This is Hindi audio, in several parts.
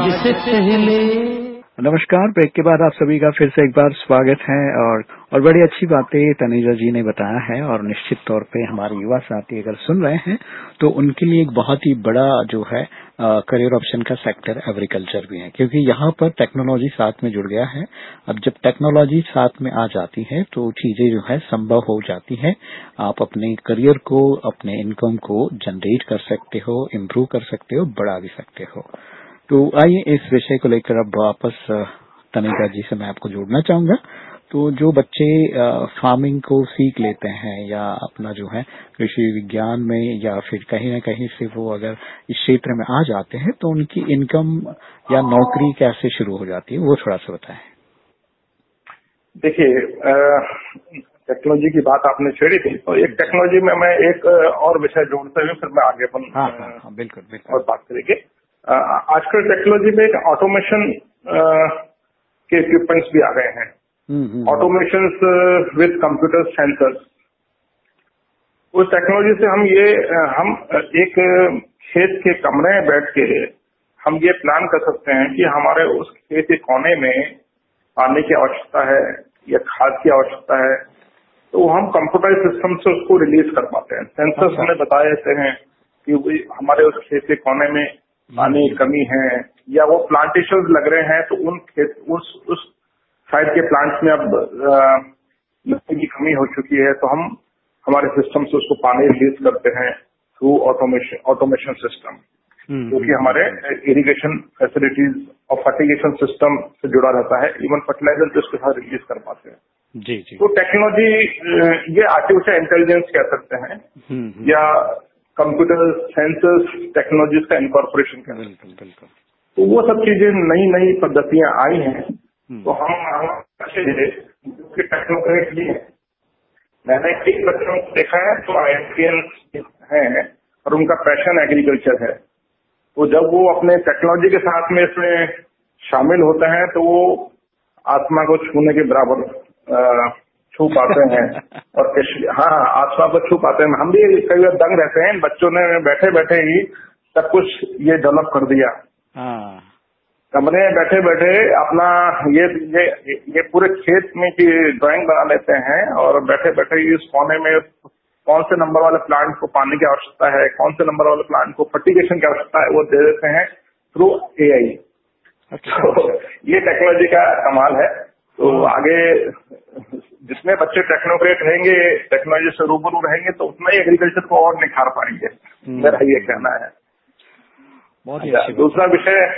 से पहले। नमस्कार, ब्रेक के बाद आप सभी का फिर से एक बार स्वागत है और बड़ी अच्छी बातें तनुजा जी ने बताया है। और निश्चित तौर पे हमारे युवा साथी अगर सुन रहे हैं तो उनके लिए एक बहुत ही बड़ा जो है करियर ऑप्शन का सेक्टर एग्रीकल्चर भी है, क्योंकि यहाँ पर टेक्नोलॉजी साथ में जुड़ गया है। अब जब टेक्नोलॉजी साथ में आ जाती है तो चीजें जो है संभव हो जाती है। आप अपने करियर को, अपने इनकम को जनरेट कर सकते हो, इम्प्रूव कर सकते हो, बढ़ा भी सकते हो। तो आइए इस विषय को लेकर अब वापस तनुजा जी से मैं आपको जोड़ना चाहूंगा। तो जो बच्चे फार्मिंग को सीख लेते हैं या अपना जो है कृषि विज्ञान में या फिर कहीं न कहीं से वो अगर इस क्षेत्र में आ जाते हैं तो उनकी इनकम या नौकरी कैसे शुरू हो जाती है, वो थोड़ा सा बताएं। देखिए, टेक्नोलॉजी की बात आपने छेड़ी थी, तो एक टेक्नोलॉजी में मैं एक और विषय जोड़ते हुए फिर मैं आगे बिल्कुल और बात करेंगे। आजकल टेक्नोलॉजी में एक ऑटोमेशन के इक्विपमेंट्स भी आ गए हैं। Automation with computer sensors. उस टेक्नोलॉजी से हम एक खेत के कमरे में बैठ के हम ये प्लान कर सकते हैं कि हमारे उस खेत के कोने में पानी की आवश्यकता है या खाद की आवश्यकता है, तो हम कंप्यूटराइज सिस्टम से उसको रिलीज कर पाते हैं। सेंसर्स हमें बता देते हैं कि हमारे उस खेत के कोने में पानी की कमी है या वो प्लांटेशन लग रहे हैं, तो उस साइड के प्लांट्स में अब मिट्टी की कमी हो चुकी है, तो हम हमारे सिस्टम से उसको पानी रिलीज करते हैं थ्रू ऑटोमेशन सिस्टम, जो कि हमारे इरिगेशन फैसिलिटीज और फर्टिगेशन सिस्टम से जुड़ा रहता है। इवन फर्टिलाइजर भी उसके साथ रिलीज कर पाते हैं। जी। तो टेक्नोलॉजी, ये आर्टिफिशियल इंटेलिजेंस कह सकते हैं या कंप्यूटर सेंसर्स टेक्नोलॉजीज का इनकॉर्पोरेशन कह सकते हैं। बिल्कुल। तो वो सब चीजें नई पद्धतियां आई हैं। तो हम टेक्नोक्रेट भी हैं। मैंने कई बच्चों को देखा है तो IITians हैं और उनका पैशन एग्रीकल्चर है। तो जब वो अपने टेक्नोलॉजी के साथ में इसमें शामिल होते हैं तो वो आत्मा को छूने के बराबर छू पाते हैं और आत्मा को छू पाते हैं। हम भी कई बार दंग रहते हैं, बच्चों ने बैठे बैठे ही सब कुछ ये डेवलप कर दिया। कमरे में बैठे बैठे अपना ये पूरे खेत में की ड्राइंग बना लेते हैं और बैठे बैठे इस कोने में कौन से नंबर वाले प्लांट को पानी की आवश्यकता है, कौन से नंबर वाले प्लांट को फर्टिगेशन की आवश्यकता है, वो दे देते हैं थ्रू AI। तो ये टेक्नोलॉजी का कमाल है। तो आगे जितने बच्चे टेक्नोक्रेट रहेंगे, टेक्नोलॉजी से रूबरू रहेंगे, तो उतना ही एग्रीकल्चर को और निखार पाएंगे। मेरा ये कहना है। दूसरा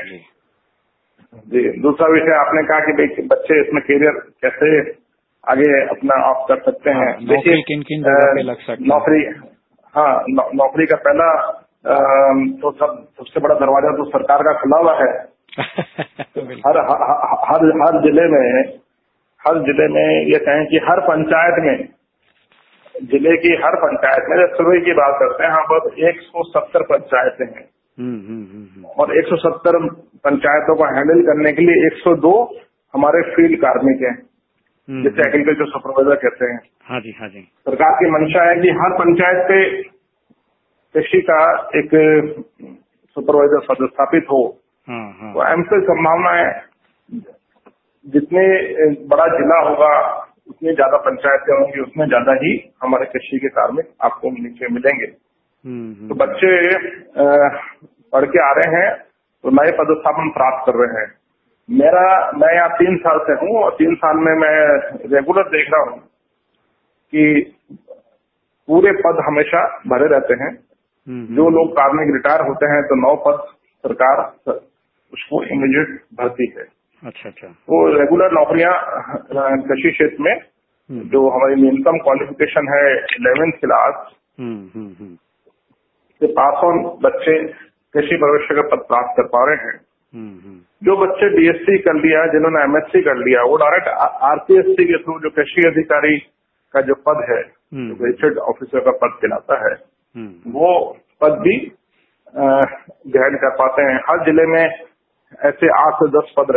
विषय आपने कहा कि भाई बच्चे इसमें करियर कैसे आगे अपना आप कर सकते हैं। देखिए किन जगह पे लग सकते हैं। नौकरी का पहला तो सबसे बड़ा दरवाजा तो सरकार का खुला हुआ है। हर जिले में ये कहें कि हर पंचायत में, जिले की हर पंचायत में, जब सर्वे की बात करते हैं, यहाँ पर 170 पंचायतें हैं और 170 पंचायतों को हैंडल करने के लिए 102 हमारे फील्ड कार्मिक हैं, जिसे एग्रीकल्चर सुपरवाइजर कहते हैं। हाँ जी। सरकार की मंशा है कि हर पंचायत पे कृषि का एक सुपरवाइजर पदस्थापित हो। तो एमसे संभावना है, जितने बड़ा जिला होगा उतनी ज्यादा पंचायतें होंगी, उतने ज्यादा ही हमारे कृषि के कार्मिक आपको नीचे मिलेंगे। तो बच्चे पढ़ के आ रहे हैं तो नए पदस्थापन प्राप्त कर रहे हैं। मैं यहाँ 3 साल से हूँ और 3 साल में मैं रेगुलर देख रहा हूँ कि पूरे पद हमेशा भरे रहते हैं। जो लोग कार्मिक रिटायर होते हैं तो 9 पद सरकार उसको इमीडिएट भरती है। अच्छा। तो रेगुलर नौकरियां कृषि क्षेत्र में जो हमारी न्यूनतम क्वालिफिकेशन है 11th क्लास से पास ऑन बच्चे कृषि भविष्य का पद प्राप्त कर पा रहे हैं। जो बच्चे BSc कर लिया, जिन्होंने MSc कर लिया, वो डायरेक्ट RPSC के थ्रू जो कृषि अधिकारी का जो पद है, जो गजेटेड ऑफिसर का पद कहलाता है, वो पद भी ग्रहण कर पाते हैं। हर जिले में ऐसे 8 से 10 पद